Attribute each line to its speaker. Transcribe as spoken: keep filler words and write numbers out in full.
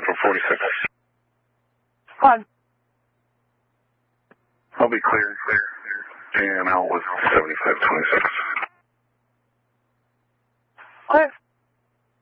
Speaker 1: for forty-six.
Speaker 2: Fine.
Speaker 1: I'll be clear, clear, and out with seventy-five twenty-six.
Speaker 2: Okay.